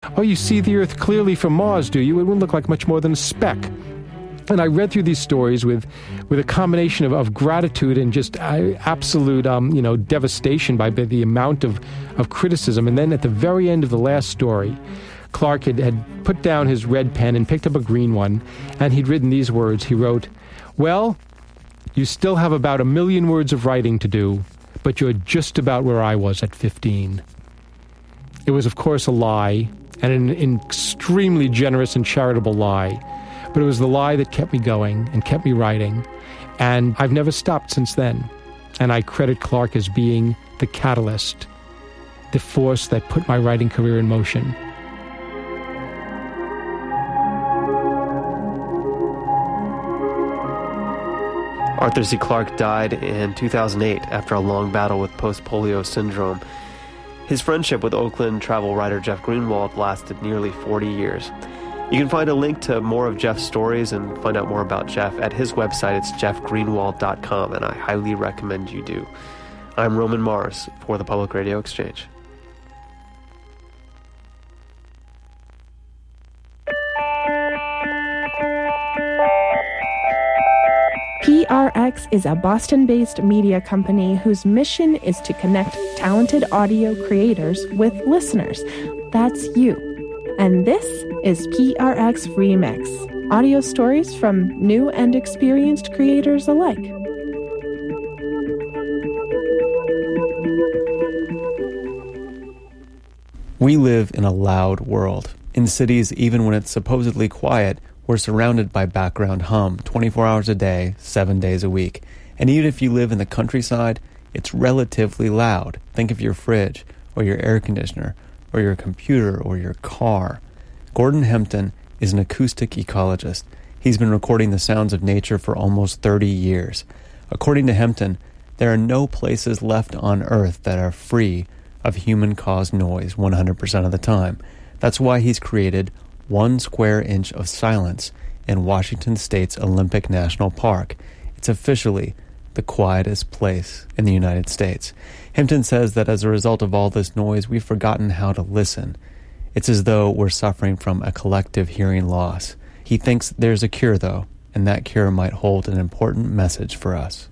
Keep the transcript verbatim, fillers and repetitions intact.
"Oh, you see the Earth clearly from Mars, do you? It wouldn't look like much more than a speck." And I read through these stories with, with a combination of, of gratitude and just uh, absolute, um, you know, devastation by the amount of, of criticism. And then at the very end of the last story, Clarke had, had put down his red pen and picked up a green one, and he'd written these words. He wrote, "Well, you still have about a million words of writing to do, but you're just about where I was at fifteen." It was, of course, a lie, and an, an extremely generous and charitable lie. But it was the lie that kept me going and kept me writing, and I've never stopped since then. And I credit Clarke as being the catalyst, the force that put my writing career in motion. Arthur C. Clarke died in two thousand eight after a long battle with post-polio syndrome. His friendship with Oakland travel writer Jeff Greenwald lasted nearly forty years. You can find a link to more of Jeff's stories and find out more about Jeff at his website. It's jeff greenwald dot com, and I highly recommend you do. I'm Roman Mars for the Public Radio Exchange. P R X is a Boston-based media company whose mission is to connect talented audio creators with listeners. That's you. And this is P R X Remix, audio stories from new and experienced creators alike. We live in a loud world. In cities, even when it's supposedly quiet, we're surrounded by background hum twenty-four hours a day, seven days a week. And even if you live in the countryside, it's relatively loud. Think of your fridge, or your air conditioner, or your computer, or your car. Gordon Hempton is an acoustic ecologist. He's been recording the sounds of nature for almost thirty years. According to Hempton, there are no places left on Earth that are free of human-caused noise one hundred percent of the time. That's why he's created one square inch of silence in Washington State's Olympic National Park. It's officially the quietest place in the United States. Hempton says that as a result of all this noise, we've forgotten how to listen. It's as though we're suffering from a collective hearing loss. He thinks there's a cure, though, and that cure might hold an important message for us.